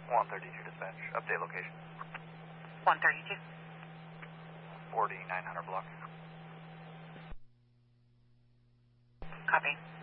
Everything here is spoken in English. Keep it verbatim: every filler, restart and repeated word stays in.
one thirty-two dispatch. Update location. one thirty-two. forty-nine hundred block. Copy.